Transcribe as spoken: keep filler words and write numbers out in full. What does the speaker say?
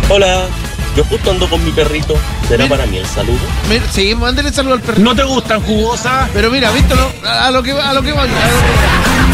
Hola, yo justo ando con mi perrito. ¿Será Mira. para mí el saludo? Mira, sí, mándale saludo al perrito. ¿No te gustan jugosas? Pero mira, ¿viste? lo- A, a lo que a lo que va. a lo que va.